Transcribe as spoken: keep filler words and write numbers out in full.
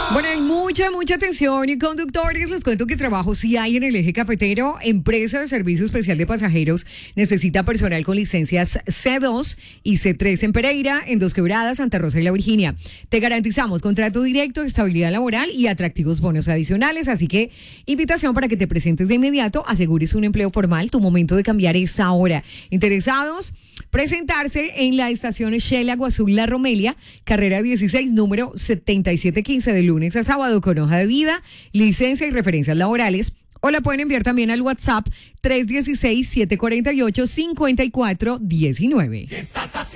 Bueno, hay mucha, mucha atención y conductores, les cuento que trabajo sí hay en el eje cafetero. Empresa de Servicio Especial de Pasajeros necesita personal con licencias C dos y C tres en Pereira, en Dos Quebradas, Santa Rosa y La Virginia. Te garantizamos contrato directo, estabilidad laboral y atractivos bonos adicionales, así que invitación para que te presentes de inmediato, asegures un empleo formal, tu momento de cambiar es ahora. Interesados, presentarse en la estación Shell Agua Azul La Romelia, carrera dieciséis, número setenta y siete quince, de lunes a sábado, con hoja de vida, licencia y referencias laborales. O la pueden enviar también al WhatsApp tres uno seis, siete cuatro ocho, cinco cuatro uno nueve. ¿Qué estás haciendo?